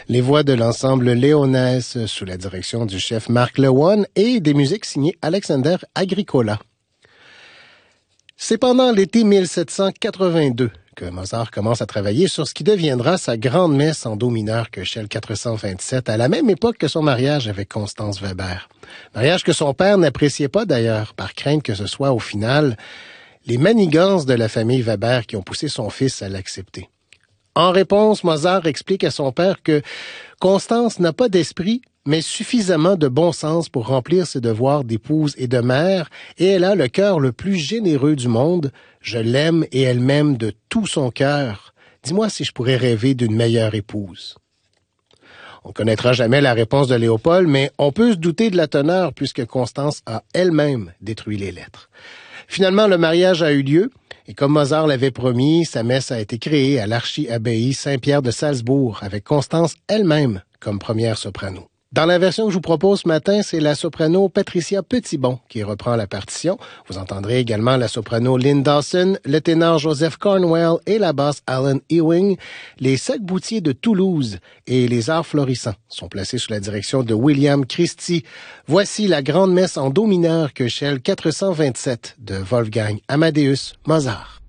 Les voix de l'ensemble Léonesse sous la direction du chef Marc Lewan et des musiques signées Alexander Agricola. C'est pendant l'été 1782 que Mozart commence à travailler sur ce qui deviendra sa grande messe en do mineur Köchel 427, à la même époque que son mariage avec Constance Weber. Mariage que son père n'appréciait pas d'ailleurs, par crainte que ce soit au final les manigances de la famille Weber qui ont poussé son fils à l'accepter. En réponse, Mozart explique à son père que Constance n'a pas d'esprit, mais suffisamment de bon sens pour remplir ses devoirs d'épouse et de mère, et elle a le cœur le plus généreux du monde. Je l'aime et elle m'aime de tout son cœur. Dis-moi si je pourrais rêver d'une meilleure épouse. On ne connaîtra jamais la réponse de Léopold, mais on peut se douter de la teneur puisque Constance a elle-même détruit les lettres. Finalement, le mariage a eu lieu. Et comme Mozart l'avait promis, sa messe a été créée à l'archi-abbaye Saint-Pierre de Salzbourg, avec Constance elle-même comme première soprano. Dans la version que je vous propose ce matin, c'est la soprano Patricia Petitbon qui reprend la partition. Vous entendrez également la soprano Lynn Dawson, le ténor Joseph Cornwell et la basse Alan Ewing. Les sacs-boutiers de Toulouse et les arts florissants sont placés sous la direction de William Christie. Voici la grande messe en do mineur Köchel 427 de Wolfgang Amadeus Mozart.